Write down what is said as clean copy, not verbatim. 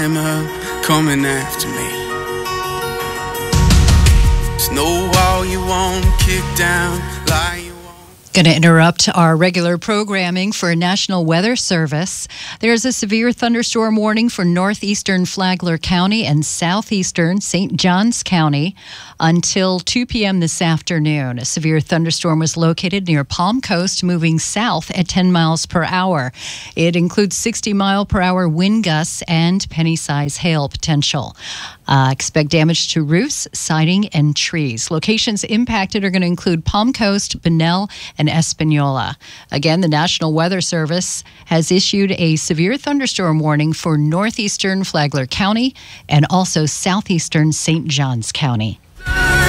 Coming after me. Snow wall you won't kick down, lie you won't. Going to interrupt our regular programming for a National Weather Service. There's a severe thunderstorm warning for northeastern Flagler County and southeastern St. Johns County until 2 p.m. this afternoon. A severe thunderstorm was located near Palm Coast, moving south at 10 miles per hour. It includes 60-mile-per-hour wind gusts and penny-size hail potential. Expect damage to roofs, siding, and trees. Locations impacted are going to include Palm Coast, Bunnell, and Espanola. Again, the National Weather Service has issued a severe thunderstorm warning for northeastern Flagler County and also southeastern St. Johns County.